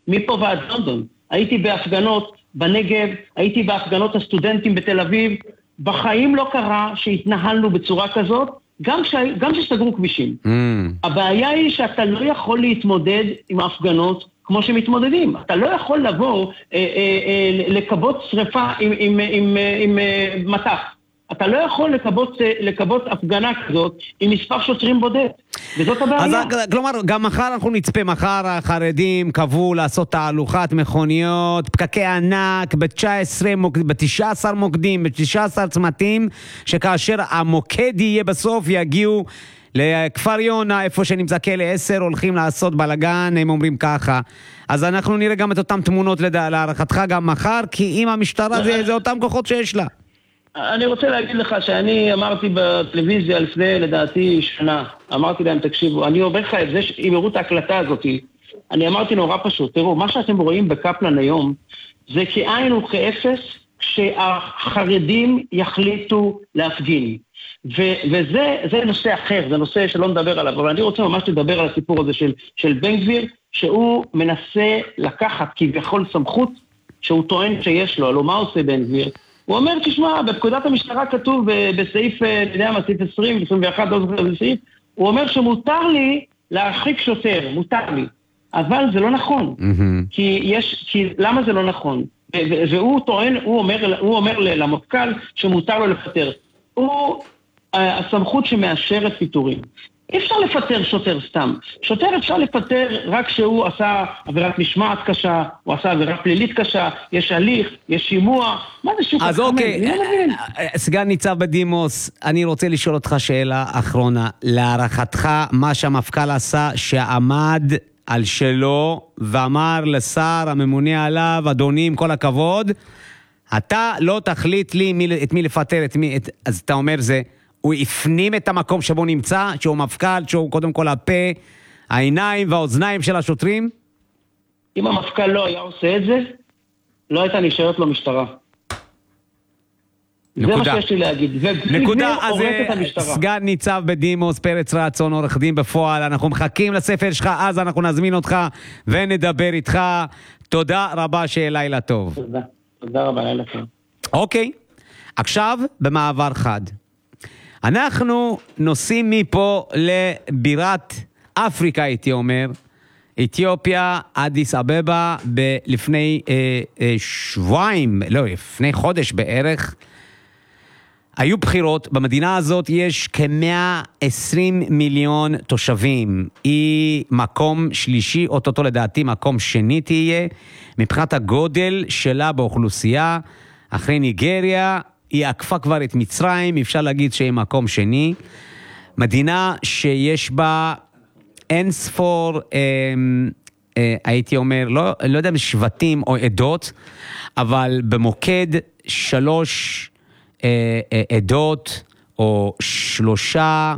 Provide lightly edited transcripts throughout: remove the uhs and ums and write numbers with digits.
מפה ועד לונדון. הייתי בהפגנות בנגב, הייתי בהפגנות הסטודנטים בתל אביב, בחיים לא קרה שהתנהלנו בצורה כזאת, גם שסגרו כבישים. הבעיה היא שאתה לא יכול להתמודד עם ההפגנות כמו שמתמודדים. אתה לא יכול לבוא לקבות שריפה עם מטח. אתה לא יכול לקבות הפגנה כזאת עם מספר שוטרים בודד. וזאת הבעיה. אז כלומר, גם מחר אנחנו נצפה, מחר החרדים קבעו לעשות תהלוכת מכוניות, פקקי ענק ב-19 מוקדים, ב-19 צמתים, שכאשר המוקד יהיה בסוף יגיעו לכפר יונה, איפה שנמצא כלא 10, הולכים לעשות בלגן, הם אומרים ככה. אז אנחנו נראה גם את אותם תמונות להערכתך גם מחר, כי אם המשטרה זה אותם כוחות שיש לה. אני רוצה להגיד לך שאני אמרתי בטלוויזיה לפני, לדעתי, שנה. אמרתי להם, תקשיבו, אני אומר לך את זה, אם הראו את ההקלטה הזאת, אני אמרתי נורא פשוט, תראו, מה שאתם רואים בקפלן היום, זה כאין וכאפס, שהחרדים יחליטו להפגין. וזה נושא אחר, זה נושא שלא נדבר עליו, אבל אני רוצה ממש לדבר על הסיפור הזה של בן גביר, שהוא מנסה לקחת כביכול סמכות, שהוא טוען שיש לו, הלוא מה עושה בן גביר? הוא אומר, תשמע, בפקודת המשטרה כתוב בסעיף, סעיף 20, 21, סעיף, הוא אומר שמותר לי להרחיק שוטר, מותר לי. אבל זה לא נכון. כי למה זה לא נכון? והוא טוען, הוא אומר למפכ"ל שמותר לו לפטר. הוא הסמכות שמאשרת פיטורים. אי אפשר לפטר שוטר סתם. שוטר אפשר לפטר רק שהוא עשה עבירת משמעת קשה, הוא עשה עבירה פלילית קשה, יש הליך, יש שימוע. מה זה שוק? אז אוקיי, סגן ניצב בדימוס, אני רוצה לשאול אותך שאלה אחרונה. להערכתך, מה שהמפכ"ל עשה, שעמד על שלו ואמר לשר הממונה עליו, אדוני, עם כל הכבוד, אתה לא תחליט לי את מי לפטר, אז אתה אומר זה, הוא הפנים את המקום שבו נמצא, שהוא מפכ"ל, שהוא קודם כל הפה, העיניים והאוזניים של השוטרים? אם המפכ"ל לא היה עושה את זה, לא הייתה נשארת לו משטרה. נקודה. זה מה שיש לי להגיד. נקודה, אז סגן ניצב בדימוס פרץ רצון, עורך דין בפועל, אנחנו מחכים לספר שלך, אז אנחנו נזמין אותך ונדבר איתך. תודה רבה, שיהיה לילה טוב. תודה רבה, לילה טוב. אוקיי, עכשיו במעבר חד. אנחנו נוסעים מפה לבירת אפריקה, הייתי אומר, אתיופיה, אדיס אבבה, לפני שבועיים, לא, לפני חודש בערך, היו בחירות. במדינה הזאת יש כ-120 מיליון תושבים. היא מקום שלישי, אותו לדעתי מקום שני תהיה, מבחינת הגודל שלה באוכלוסייה, אחרי ניגריה, היא עקפה כבר את מצרים, אפשר להגיד שהיא מקום שני. מדינה שיש בה אין ספור, הייתי אומר, לא יודע אם שבטים או עדות, אבל במוקד 3 עדות או 3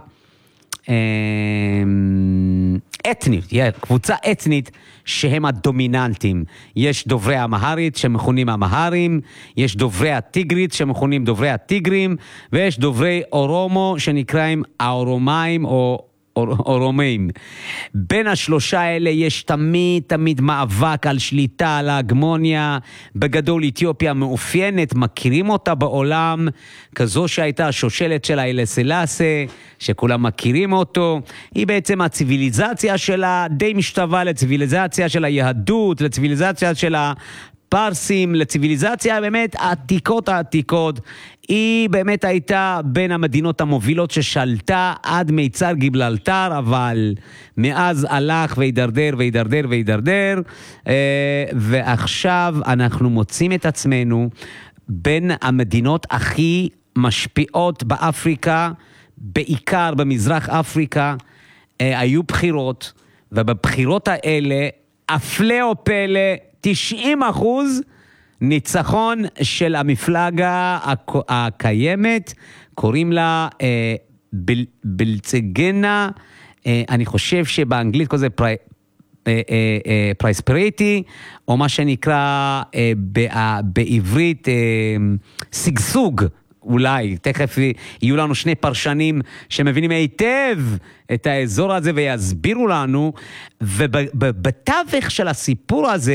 אתנית, קבוצה אתנית שהם הדומיננטים. יש דוברי המהרית שמכונים המהרים, יש דוברי הטיגרית שמכונים דוברי הטיגרים, ויש דוברי אורומו שנקראים האורומיים או אורומיים. בין השלושה האלה יש תמיד מאבק על שליטה, על ההגמוניה. בגדול אתיופיה מאופיינת, מכירים אותה בעולם, כזו שהייתה השושלת של האיילה סלאסי, שכולם מכירים אותו. היא בעצם הציביליזציה שלה די משתווה לציביליזציה של היהדות, לציביליזציה של הפרסים, לציביליזציה באמת העתיקות. היא באמת הייתה בין המדינות המובילות ששלטה עד מיצר גיברלטר, אבל מאז הלך והידרדר, ועכשיו אנחנו מוצאים את עצמנו בין המדינות הכי משפיעות באפריקה, בעיקר במזרח אפריקה. היו בחירות, ובבחירות האלה, הפלא או פלא, 90% ניצחון של המפלגה הקיימת, קוראים לה בלצגנה, אני חושב שבאנגלית כל זה פרייספריטי, או מה שנקרא בעברית סגסוג, אולי, תכף יהיו לנו שני פרשנים שמבינים היטב את האזור הזה ויסבירו לנו, ובתווך של הסיפור הזה,